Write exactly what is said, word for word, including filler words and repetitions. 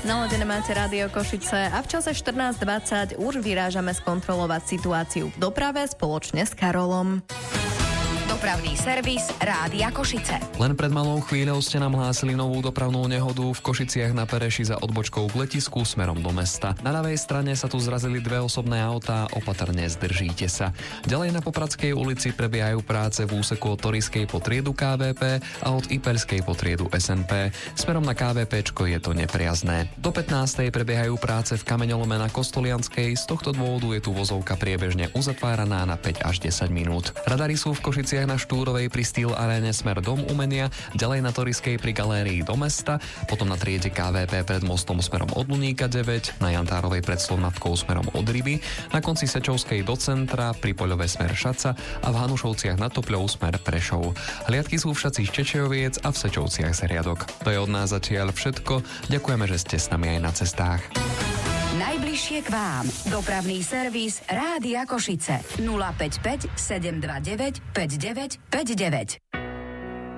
Naladené máte Rádio Košice a v čase štrnásť dvadsať už vyrážame skontrolovať situáciu v doprave spoločne s Karolom. Dopravný servis Rádia Košice. Len pred malou chvíľou ste nám hlásili novú dopravnú nehodu v Košiciach na Pereši za odbočkou k letisku smerom do mesta. Na ľavej strane sa tu zrazili dve osobné autá, opatrne zdržíte sa. Ďalej na Popradskej ulici prebiehajú práce v úseku od Torijskej po triedu ká vé pé a od Iperskej po triedu es en pé. Smerom na ká vé péčko je to nepriazné. Do pätnástej prebiehajú práce v kameňolome na Kostolianskej, z tohto dôvodu je tu vozovka priebežne uzatváraná na päť až desať minút. Radary sú v Košiciach na Štúrovej pri Steel Arene smer Dom umenia, ďalej na Toriskej pri galérii do mesta, potom na triede ká vé pé pred mostom smerom od Luníka deväť, na Jantárovej pred Slovnatkou smerom od Ryby, na konci Sečovskej do centra, pri Poľove smer Šaca a v Hanušovciach nad Topľou smer Prešov. Hliadky sú v Šaci Čečejoviec a v Sečovciach Zriadok. To je od nás zatiaľ všetko. Ďakujeme, že ste s nami aj na cestách. Najbližšie k vám. Dopravný servis Rádia Košice. nula päť päť sedem dva deväť päť deväť päť deväť.